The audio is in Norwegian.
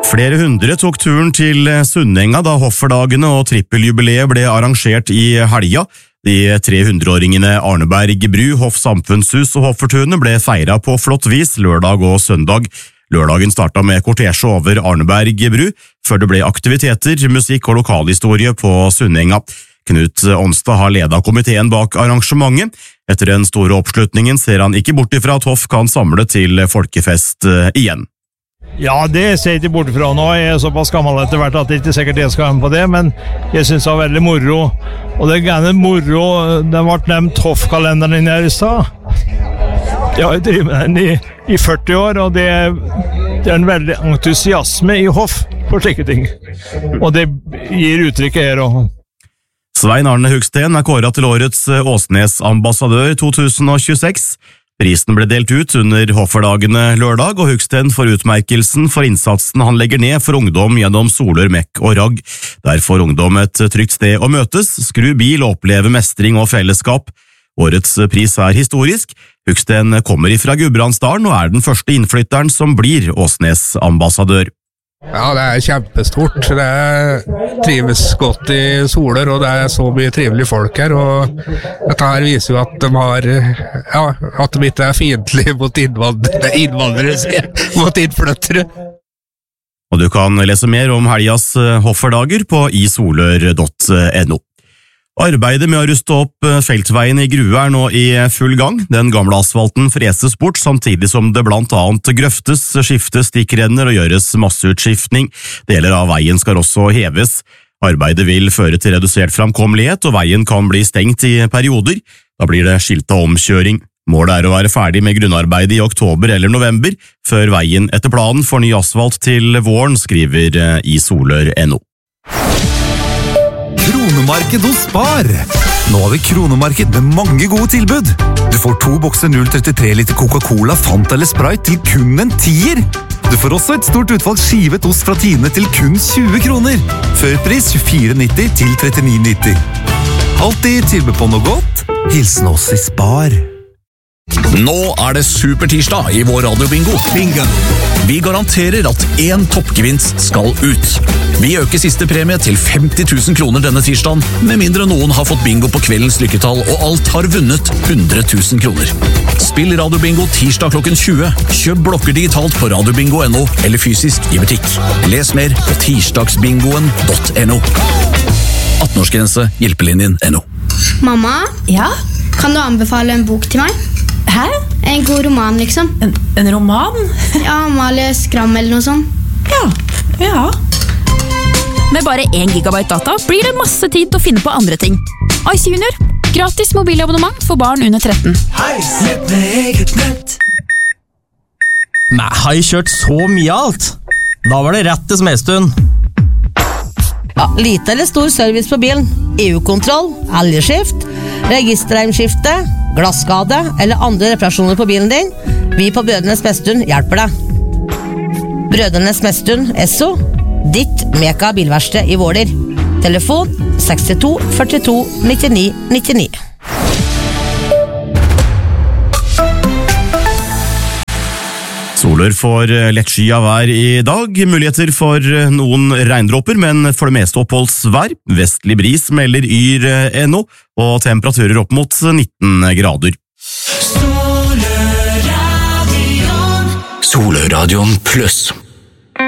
Flere hundre tok turen til Sunnenga da hofferdagene og trippeljubileet ble arrangert i helga. De 300-åringene Arneberg Bru, Hoff Samfunnshus og Hoffertunet ble feiret på flott vis lørdag og søndag. Lørdagen startet med kortesje over Arneberg Bru, før det ble aktiviteter, musikk og lokalhistorie på Sunnenga. Knut Onstad har ledet komiteen bak arrangementet. Etter den store oppslutningen ser han ikke bort ifra at Hoff kan samle til folkefest igjen. Ja, det ser jeg ikke bort fra nå. Jeg er såpass gammel etter hvert at det ikke sikkert jeg skal være med på det, men jeg synes det var veldig moro. Og det er gjerne moro, den ble nevnt Hoff-kalenderen her i stad. Jeg har drevet med den i 40 år, og det er en veldig entusiasme i Hoff for slike ting. Og det gir uttrykket her også. Svein Arne Hugsten er kåret til årets Åsnes-ambassadør 2026. Prisen ble delt ut under hofferdagene lørdag, og Hugsten får utmerkelsen for innsatsen han legger ned for ungdom gjennom Solør, Mekk og Ragg. Der får ungdom et trygt sted å møtes, skru bil og oppleve mestring og fellesskap. Årets pris er historisk. Hugsten kommer ifra Gudbrandsdalen og er den første innflytteren som blir Åsnes-ambassadør. Ja, det er kjempestort. Det trives godt i Solør, og det er så mye trivelige folk her, og dette her viser jo at de har, ja, at de ikke er fiendtlige mot innvandrere, mot innflyttere. Og du kan lese mer om helgas hofferdager på isolør.no. Arbeidet med å ruste opp feltveien i Grue er nå i full gang. Den gamle asfalten freses bort, samtidig som det blant annet grøftes, skiftes stikkrenner og gjøres masseutskiftning. Deler av veien skal også heves. Arbeidet vil føre til redusert framkommelighet, og veien kan bli stengt i perioder. Da blir det skiltet omkjøring. Målet er å være ferdig med grunnarbeidet i oktober eller november, før veien etter planen får ny asfalt til våren, skriver isolør.no. Kronemarked hos Spar. Nå har vi kronemarked med mange gode tilbud. Du får 2 bokser 0,33 liter Coca-Cola, Fanta eller Sprite til kun en 10er. Du får også et stort utvalg skivet ost fra Tine til kun 20 kroner. Førpris 24,90 til 39,90. Alltid tilbud på noe godt. Hilsen oss i Spar. Nå er det supertirsdag i vår radiobingo. Bingo. Vi garanterer at en toppgevinst skal ut. Vi øker siste premie til 50 000 kroner denne tirsdagen, med mindre noen har fått bingo på kveldens lykketall, og alt har vunnet 100 000 kroner. Spill radiobingo tirsdag klokken 20. Kjøp blokker digitalt på radiobingo.no eller fysisk i butikk. Les mer på tirsdagsbingoen.no. 18-årsgrense, hjelpelinjen.no. Mamma? Ja? Kan du anbefale en bok til meg? Hæ? En god roman, liksom. En roman? Ja, Amalie Skram eller noe sånt. Ja. Med bare 1 gigabyte data blir det masse tid til å finne på andre ting. Ice Junior. Gratis mobilabonnement for barn under 13. Nett med eget nett. Nei, har jeg kjørt så mye alt? Da var det rett til Smedstuen. Ja, lite eller stor service på bilen. EU-kontroll, elgskift, registerheimskifte, glasskade eller andre reparasjoner på bilen din. Vi på Brødrenes Smedstuen hjelper deg. Brødrenes Smedstuen, Esso, ditt Meka bilverksted i Våler. Telefon 62 42 99 99. Solør får lettskyet vær i dag, muligheter for noen regndråper, men for det meste oppholdsvær. Vestlig bris melder yr.no, og temperaturer opp mot 19 grader. Solør-radion Pluss.